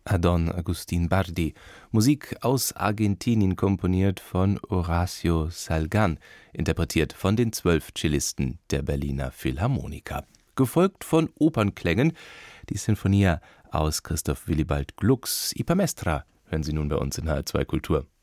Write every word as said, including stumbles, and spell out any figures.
Don Agustín Bardi. Musik aus Argentinien komponiert von Horacio Salgán, interpretiert von den zwölf Cellisten der Berliner Philharmoniker. Gefolgt von Opernklängen, die Sinfonia aus Christoph Willibald Glucks Ipermestra hören Sie nun bei uns in H R zwei Kultur.